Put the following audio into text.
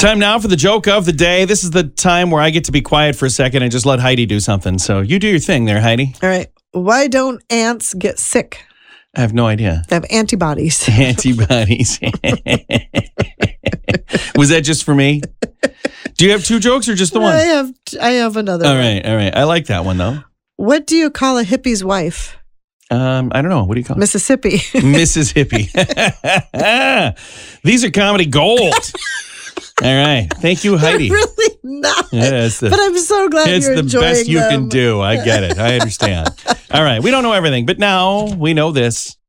Time now for the joke of the day. This is the time where I get to be quiet for a second and just let Heidi do something. So you do your thing there, Heidi. All right. Why don't ants get sick? I have no idea. They have antibodies. Antibodies. Was that just for me? Do you have two jokes or just the one? I have another. All right. I like that one, though. What do you call a hippie's wife? I don't know. What do you call it? Mississippi. Mrs. Hippie. These are comedy gold. All right. Thank you, Heidi. They're really not. Yeah, but I'm so glad you're enjoying It's the best you them. can do. I get it. I understand. All right. We don't know everything, but now we know this.